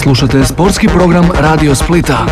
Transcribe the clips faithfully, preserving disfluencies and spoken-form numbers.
Slušate sportski program Radio Splita.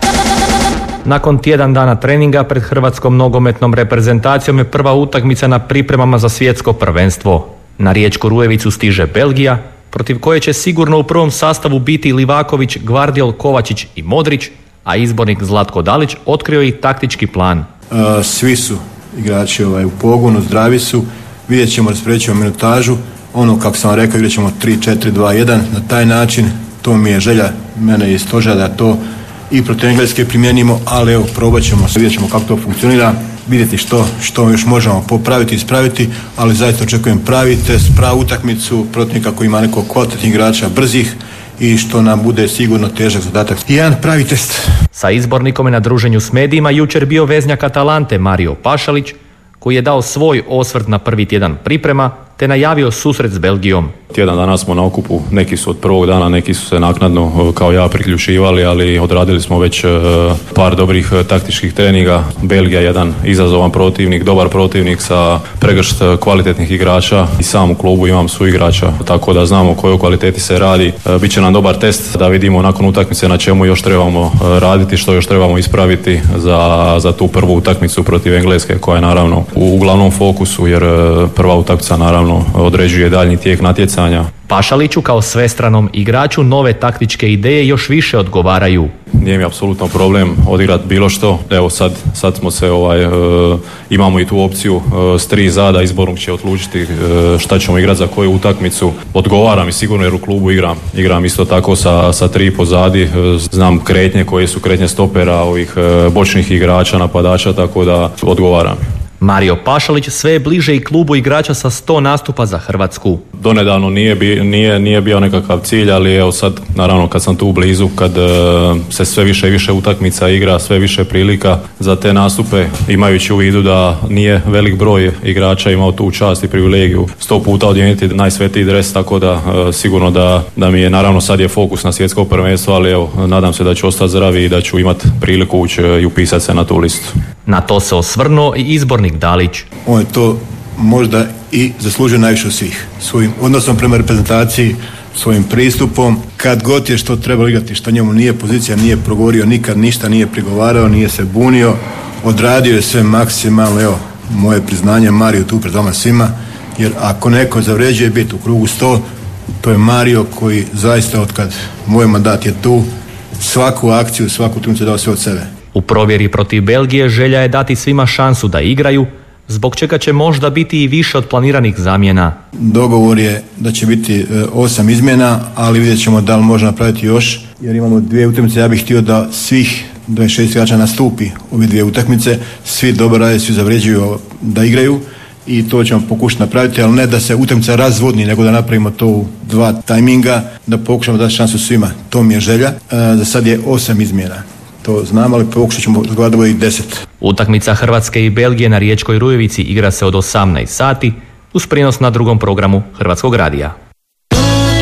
Nakon tjedan dana treninga pred hrvatskom nogometnom reprezentacijom je prva utakmica na pripremama za svjetsko prvenstvo. Na Riječku Rujevicu stiže Belgija, protiv koje će sigurno u prvom sastavu biti Livaković, Gvardiol, Kovačić i Modrić, a izbornik Zlatko Dalić otkrio i taktički plan. Svi su igrači ovaj, u pogonu, zdravi su, vidjet ćemo, rasporedit ćemo minutažu, ono kako sam vam rekao, igrat ćemo tri četiri dva jedan, na taj način, to mi je želja mene i stožera da to i protiv Engleske primijenimo, ali evo, probat ćemo, vidjet ćemo kako to funkcionira, vidjeti što, što još možemo popraviti, ispraviti, ali zaista očekujem pravi test, pravu utakmicu, protivnika koji ima nekog kvalitetnih igrača, brzih, i što nam bude sigurno težak zadatak. I jedan pravi test. Sa izbornikom je na druženju s medijima jučer bio veznjak Atalante Mario Pašalić, koji je dao svoj osvrt na prvi tjedan priprema te najavio susret s Belgijom. Tjedan dana smo na okupu, neki su od prvog dana, neki su se naknadno kao ja priključivali, ali odradili smo već par dobrih taktičkih treninga. Belgija je jedan izazovan protivnik, dobar protivnik sa pregršt kvalitetnih igrača i sam u klubu imam suigrača, tako da znamo o kojoj kvaliteti se radi. Biće nam dobar test da vidimo nakon utakmice na čemu još trebamo raditi, što još trebamo ispraviti za, za tu prvu utakmicu protiv Engleske, koja je naravno u glavnom fokusu, jer prva utakmica naravno određuje daljnji tijek natjecanja. Pašaliću kao svestranom igraču nove taktičke ideje još više odgovaraju. Nije mi apsolutno problem odigrati bilo što. Evo sad, sad smo se ovaj, e, imamo i tu opciju e, s tri zada, izbornik će odlučiti e, šta ćemo igrati za koju utakmicu. Odgovara mi sigurno jer u klubu igram. Igram isto tako sa, sa tri pozadi. E, znam kretnje koje su kretnje stopera, ovih e, bočnih igrača, napadača, tako da odgovara mi. Mario Pašalić sve je bliže i klubu igrača sa sto nastupa za Hrvatsku. Donedavno nije, bi, nije, nije bio nekakav cilj, ali evo sad, naravno kad sam tu blizu, kad e, se sve više i više utakmica igra, sve više prilika za te nastupe, imajući u vidu da nije velik broj igrača imao tu čast i privilegiju sto puta odjeniti najsvetiji dres, tako da e, sigurno da, da mi je, naravno sad je fokus na svjetsko prvenstvo, ali evo, nadam se da ću ostati zdravi i da ću imati priliku ući i upisati se na tu listu. Na to se osvrnuo i izbornik Dalić. On je to možda i zaslužio najviše od svih. Svojim odnosom prema reprezentaciji, svojim pristupom, kad god je što trebalo igrati, što njemu nije pozicija, nije progovorio nikad ništa, nije prigovarao, nije se bunio, odradio je sve maksimalno. Evo, moje priznanje Mario tu pred vama svima, jer ako neko zavređuje biti u krugu sto, to je Mario koji zaista otkad moj mandat je tu, svaku akciju, svaku utakmicu dao sve od sebe. U provjeri protiv Belgije želja je dati svima šansu da igraju, zbog čega će možda biti i više od planiranih zamjena. Dogovor je da će biti e, osam izmjena, ali vidjet ćemo da li možemo napraviti još, jer imamo dvije utakmice. Ja bih htio da svih dvadeset šest igrača nastupi ove dvije utakmice, svi dobro rade, svi zavređuju da igraju i to ćemo pokušati napraviti, ali ne da se utakmica razvodni, nego da napravimo to u dva tajminga, da pokušamo dati šansu svima. To mi je želja. E, za sad je osam izmjena. To znam, ali pokušat ćemo razgovarati i deset. Utakmica Hrvatske i Belgije na Riječkoj Rujevici igra se od osamnaest sati uz prijenos na drugom programu Hrvatskog radija.